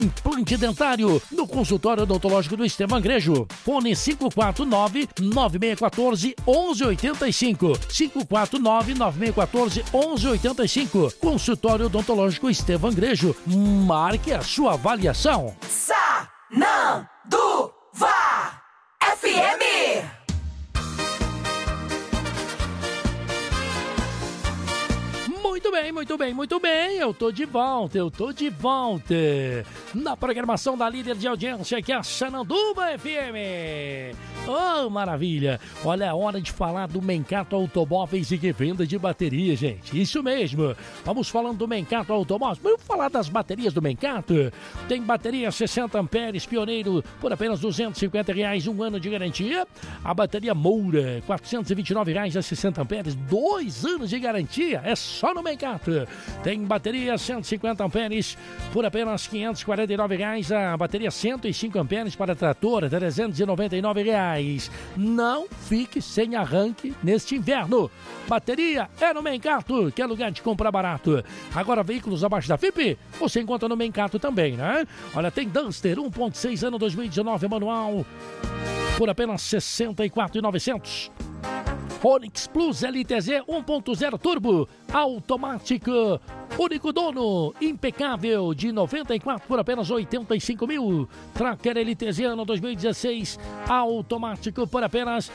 Implante dentário no consultório odontológico do Estevam Angrejo. Fone 549-9614-1185. 549-9614-1185. Consultório odontológico Estevam Angrejo. Marque a sua avaliação. Sananduva FM. Muito bem. Eu tô de volta. Na programação da líder de audiência, que é a Sananduva FM. Oh, maravilha. Olha, é hora de falar do Mencato Automóveis e Revenda de bateria, gente. Isso mesmo. Vamos falando do Mencato Automóveis. Vamos falar das baterias do Mencato. Tem bateria 60 amperes, pioneiro, por apenas R$250, 1 ano de garantia. A bateria Moura, R$429 a 60 amperes, 2 anos de garantia. É só no Mencato. Tem bateria 150 amperes por apenas R$549. A bateria 105 amperes para trator, R$399. Não fique sem arranque neste inverno. Bateria é no Mencato, que é lugar de comprar barato. Agora, veículos abaixo da FIP, você encontra no Mencato também, né? Olha, tem Duster 1.6 ano 2019 manual por apenas R$64.900. Onix Plus LTZ 1.0 Turbo, automático, único dono, impecável, de 94 por apenas 85 mil. Tracker LTZ ano 2016, automático por apenas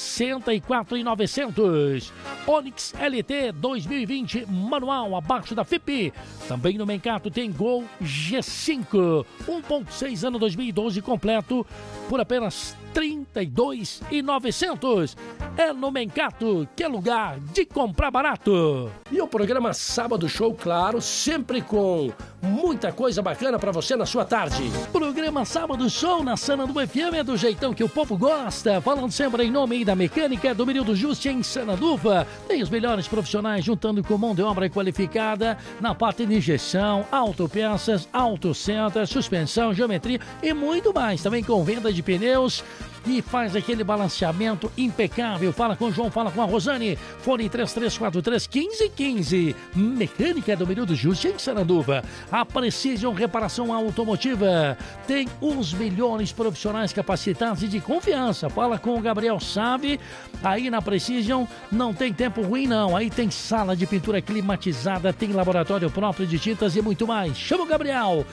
64.900. Onix LT 2020 manual, abaixo da FIP. Também no Mencato tem Gol G5 1.6 ano 2012 completo por apenas 32.900. É no Mencato, que é lugar de comprar barato. E o programa Sábado Show, claro, sempre com muita coisa bacana pra você na sua tarde. Programa Sábado Show na Sananduva FM é do jeitão que o povo gosta. Falando sempre em nome da mecânica do Mirildo Juste em Sananduva. Tem os melhores profissionais juntando com mão de obra qualificada na parte de injeção, autopeças, autocenter, suspensão, geometria e muito mais. Também com venda de pneus e faz aquele balanceamento impecável. Fala com o João, fala com a Rosane. Fone 3343-1515. Mecânica do Mirildo Juste em Sananduva. A Precision Reparação Automotiva tem os melhores profissionais capacitados e de confiança. Fala com o Gabriel Save. Aí na Precision não tem tempo ruim não. Aí tem sala de pintura climatizada, tem laboratório próprio de tintas e muito mais. Chama o Gabriel.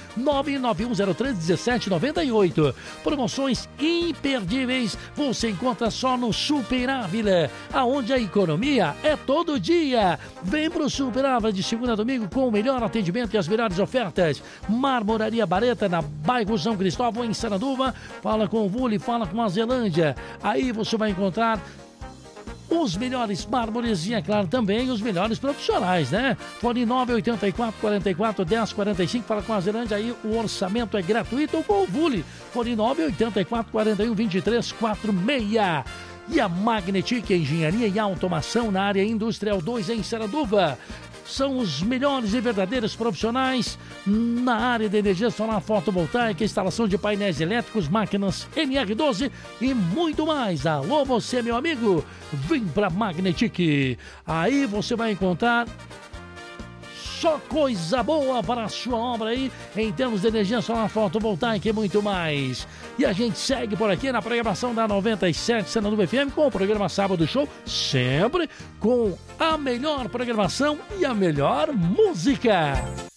991031798. Promoções imperdíveis você encontra só no Super Ávila, aonde a economia é todo dia. Vem pro Super Ávila de segunda a domingo com o melhor atendimento e as melhores ofertas. Marmoraria Bareta, na bairro São Cristóvão, em Sananduva. Fala com o Vule, fala com a Zelândia. Aí você vai encontrar os melhores mármores e, é claro, também os melhores profissionais, né? Fone 984-44-1045, fala com a Zelândia, aí o orçamento é gratuito, ou com o Vule. Fone 984-41-2346. E a Magnetic Engenharia e Automação na área industrial 2 em Sananduva. São os melhores e verdadeiros profissionais na área de energia solar fotovoltaica, instalação de painéis elétricos, máquinas NR12 e muito mais. Alô, você, meu amigo, vem pra Magnetic. Aí você vai encontrar só coisa boa para a sua obra aí, em termos de energia solar fotovoltaica e muito mais. E a gente segue por aqui na programação da 97 Sananduva FM com o programa Sábado Show, sempre com a melhor programação e a melhor música.